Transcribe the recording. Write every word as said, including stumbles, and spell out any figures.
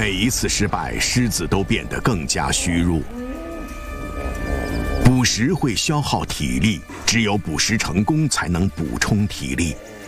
每一次失败，狮子都变得更加虚弱。捕食会消耗体力，只有捕食成功才能补充体力。